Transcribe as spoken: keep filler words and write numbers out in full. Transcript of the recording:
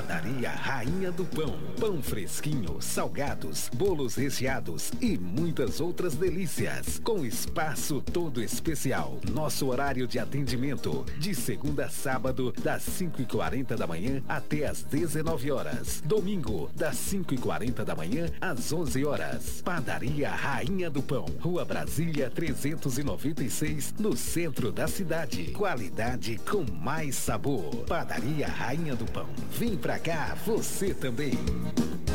Padaria Rainha do Pão. Pão fresquinho, salgados, bolos recheados e muitas outras delícias. Com espaço todo especial. Nosso horário de atendimento, de segunda a sábado, das cinco e quarenta da manhã até às dezenove horas. Domingo, das cinco e quarenta da manhã às onze horas. Padaria Rainha do Pão. Rua Brasília trezentos e noventa e seis, no centro da cidade. Qualidade com mais sabor. Padaria Rainha do Pão. Vem pra cá, você também.